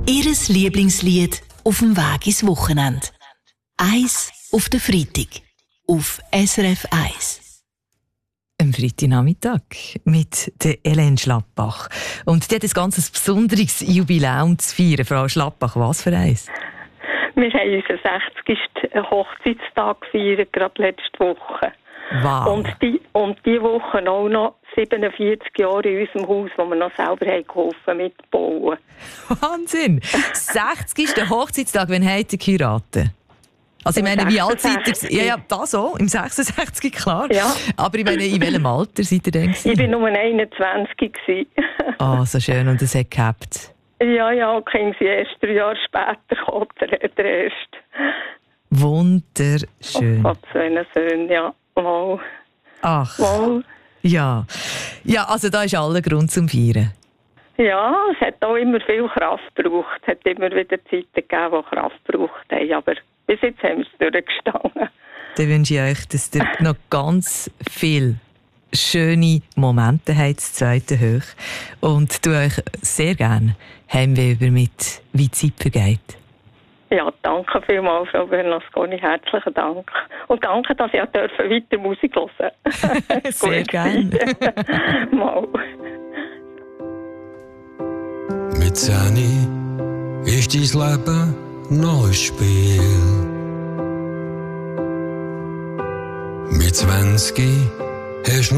Ihres Lieblingslied auf dem Weg ins Wochenende. Eins auf den Freitag. Auf SRF 1. Am Freitagnachmittag mit der Hélène Schlappach. Und die hat ein ganz besonderes Jubiläum zu feiern. Frau Schlappach, was für eins? Wir haben unseren 60. Hochzeitstag gefeiert, gerade letzte Woche. Wow. Und die Woche auch noch 47 Jahre in unserem Haus, wo wir noch selber haben geholfen mitbauen. Wahnsinn! 60. Hochzeitstag, wann habt ihr geheiratet? Also ich meine, wie alt seid ihr? Ja, das auch, im 66, klar. Ja. Aber ich meine, in welchem Alter seid ihr denn? Ich war nur 21. Ah, so schön, und es hat gehabt. Ja, ging sie erst 3 Jahre später gekommen, der erste. Wunderschön. Oh Gott, so eine Söhne, ja. Wow. Ach. Wow. Ja. Ja, also da ist aller Grund zum Feiern. Ja, es hat auch immer viel Kraft gebraucht. Es hat immer wieder Zeiten gegeben, die Kraft gebraucht haben. Aber bis jetzt haben wir es durchgestanden. Dann wünsche ich euch, dass ihr noch ganz viele schöne Momente habt, das zweite hoch. Und du euch sehr gerne heimweh über mit, wie die Zeit vergeht. Ja, danke vielmals, Frau Bernasconi. Herzlichen Dank. Und danke, dass ich weiter Musik hören durfte. Sehr gerne. Mal. Mit 10 ist dein Leben noch ein Spiel. Mit 20 hast du